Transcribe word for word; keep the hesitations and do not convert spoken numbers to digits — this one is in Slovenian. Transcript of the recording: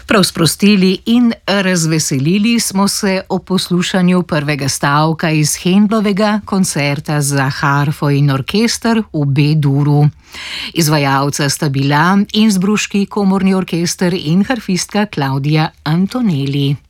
Prav sprostili in razveselili smo se ob poslušanju prvega stavka iz Händlovega koncerta za harfo in orkester v B-duru. Izvajalca sta bila Innsbruški komorni orkester in harfistka Claudia Antonelli.